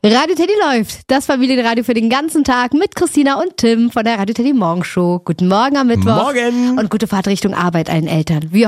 Radio Teddy läuft. Das Familienradio für den ganzen Tag mit Christina und Tim von der Radio Teddy Morgenshow. Guten Morgen am Mittwoch. Morgen. Und gute Fahrt Richtung Arbeit allen Eltern. Wir